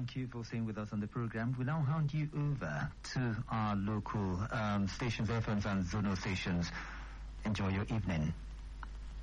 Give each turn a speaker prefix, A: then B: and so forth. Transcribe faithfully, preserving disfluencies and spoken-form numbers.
A: Thank you for staying with us on the program. We now hand you over to our local um, stations, F Ms and zonal stations. Enjoy your evening.